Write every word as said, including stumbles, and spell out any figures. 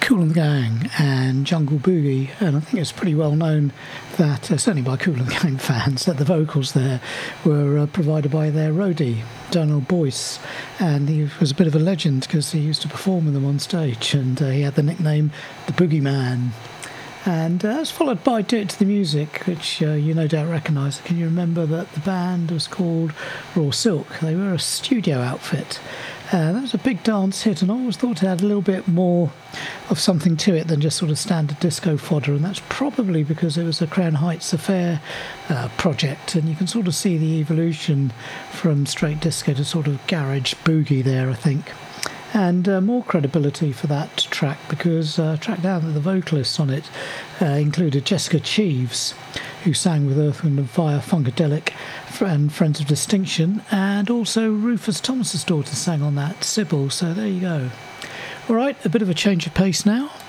Kool and the Gang and Jungle Boogie, and I think it's pretty well known that, uh, certainly by Kool and the Gang fans, that the vocals there were uh, provided by their roadie, Donald Boyce, and he was a bit of a legend because he used to perform with them on stage, and uh, he had the nickname the Boogeyman. And uh, that's followed by Do It to the Music, which uh, you no doubt recognise. Can you remember that the band was called Raw Silk? They were a studio outfit. Uh, that was a big dance hit, and I always thought it had a little bit more of something to it than just sort of standard disco fodder, and that's probably because it was a Crown Heights Affair uh, project, and you can sort of see the evolution from straight disco to sort of garage boogie there, I think. And uh, more credibility for that track because uh, tracked down that the vocalists on it uh, included Jessica Cheeves, who sang with Earth, Wind and Fire, Funkadelic and Friends of Distinction, and also Rufus Thomas's daughter sang on that, Sybil, so there you go. All right, a bit of a change of pace now.